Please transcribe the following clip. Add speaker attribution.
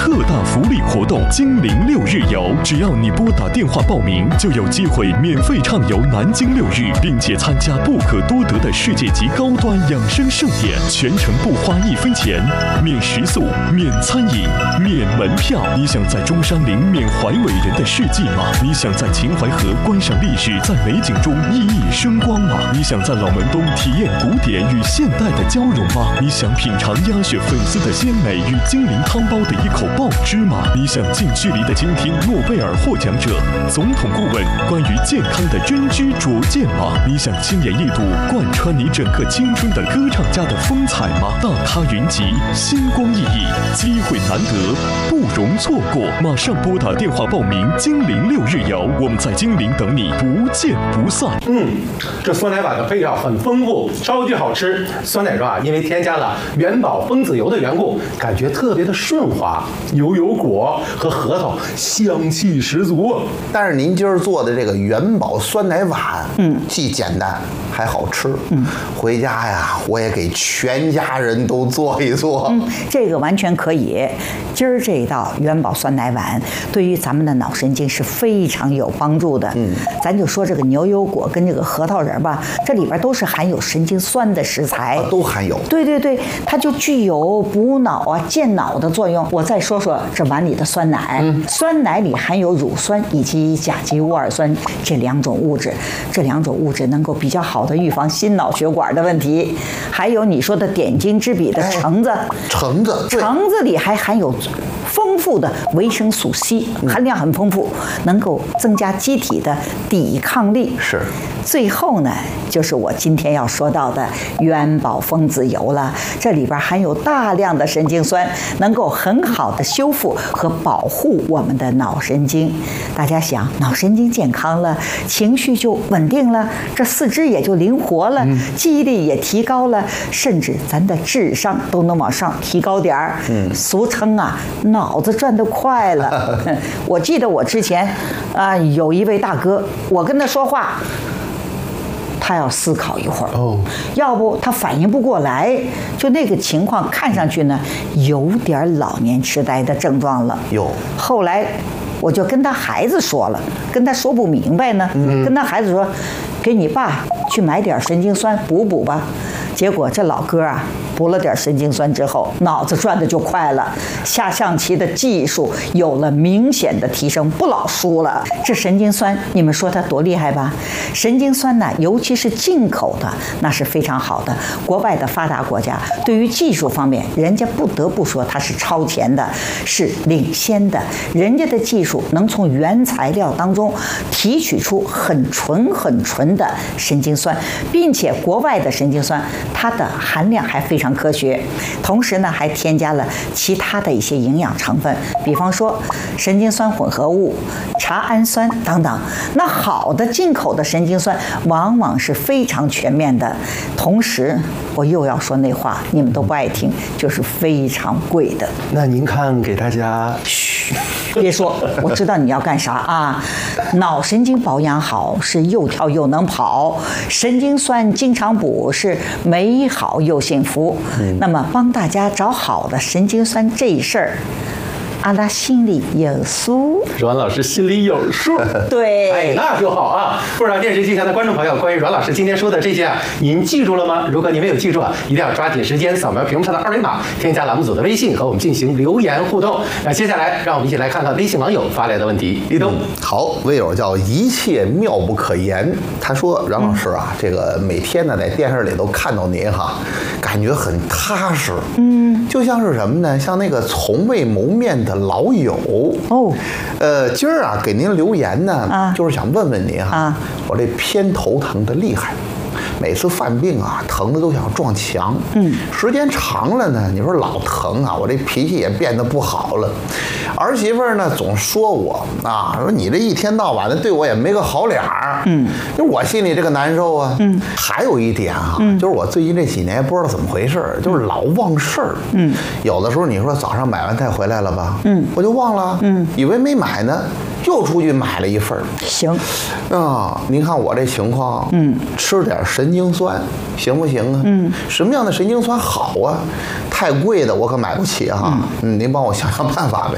Speaker 1: 特大福利活动——金陵6日游。只要你拨打电话报名，就有机会免费畅游南京6日，并且参加不可多得的世界级高端养生盛典，全程不花1分钱，免食宿、免餐饮、免门票。你想在中山陵缅怀伟人的事迹吗？你想在秦淮河观赏历史，在美景中熠熠生光吗？你想在老门东体验古典与现代的交融吗？你想品尝鸭血粉丝的鲜美与金陵汤包的一口爆汁吗？你想近距离的倾听诺贝尔获奖者、总统顾问关于健康的真知灼见吗？你想亲眼一睹贯穿你整个青春的歌唱家的风采吗？大咖云集，星光熠熠，机会难得，不容错过。马上拨打电话报名金陵6日游，我们在金陵等你，不见不散。
Speaker 2: 这酸奶碗的配料很丰富，超级好吃。酸奶状因为添加了元宝枫子油的缘故，感觉特别的顺滑，油果和核桃香气十足。
Speaker 3: 但是您今儿做的这个元宝酸奶碗，既简单还好吃。回家呀，我也给全家人都做一做。
Speaker 4: 这个完全可以。今儿这一道元宝酸奶碗，对于咱们的脑神经是非常有帮助的。咱就说这个牛油果跟这个核桃仁吧，这里边都是含有神经酸的食材，
Speaker 3: 都含有。
Speaker 4: 对，它就具有补脑啊、健脑的作用。我再说说这碗里的酸奶，酸奶里含有乳酸以及甲基戊二酸这两种物质，这两种物质能够比较好的预防心脑血管的问题。还有你说的点睛之笔的橙子，
Speaker 3: 橙子
Speaker 4: 里还含有丰富的维生素 C， 含量很丰富，能够增加机体的抵抗力。
Speaker 3: 是。
Speaker 4: 最后呢，就是我今天要说到的元宝枫子油了。这里边含有大量的神经酸，能够很好的修复和保护我们的脑神经。大家想，脑神经健康了，情绪就稳定了，这四肢也就灵活了，记忆力也提高了，甚至咱的智商都能往上提高点儿。俗称啊，脑子转得快了。我记得我之前有一位大哥，我跟他说话，他要思考一会儿，要不他反应不过来，就那个情况看上去呢，有点老年痴呆的症状了。后来我就跟他孩子说了，跟他说不明白呢，跟他孩子说，给你爸去买点神经酸补补吧。结果这老哥啊，补了点神经酸之后，脑子转的就快了，下象棋的技术有了明显的提升，不老输了。这神经酸，你们说它多厉害吧？神经酸呢，尤其是进口的，那是非常好的。国外的发达国家对于技术方面，人家不得不说它是超前的，是领先的。人家的技术能从原材料当中提取出很纯的神经酸，并且国外的神经酸，它的含量还非常科学，同时呢还添加了其他的一些营养成分，比方说神经酸混合物、茶氨酸等等。那好的进口的神经酸往往是非常全面的，同时我又要说那话，你们都不爱听，就是非常贵的。
Speaker 2: 那您看给大家，
Speaker 4: 别说，我知道你要干啥啊！脑神经保养好是又跳又能跑，神经酸经常补是美好又幸福。那么帮大家找好的神经酸这事儿，阿拉心里有数，
Speaker 2: 阮老师心里有数。
Speaker 4: 对，
Speaker 2: 那就好啊！不知道电视机前的观众朋友，关于阮老师今天说的这些您记住了吗？如果你没有记住一定要抓紧时间扫描屏幕上的2维码，添加栏目组的微信和我们进行留言互动。那接下来让我们一起来看看微信网友发来的问题。立冬，
Speaker 3: 好，微友叫一切妙不可言，他说阮老师啊，这个每天呢在电视里都看到您哈，感觉很踏实，就像是什么呢？像那个从未谋面的老友。今儿啊给您留言呢，就是想问问您我这偏头疼的厉害。每次犯病啊，疼的都想撞墙。时间长了呢，你说老疼啊，我这脾气也变得不好了。儿媳妇呢总说我说你这一天到晚的对我也没个好脸儿。就我心里这个难受啊。还有一点就是我最近这几年不知道怎么回事，就是老忘事儿。有的时候你说早上买完菜回来了吧，我就忘了，以为没买呢，又出去买了一份。
Speaker 4: 行
Speaker 3: 您看我这情况，吃点神经酸行不行啊？什么样的神经酸好啊？太贵的我可买不起啊。您帮我想想办法呗。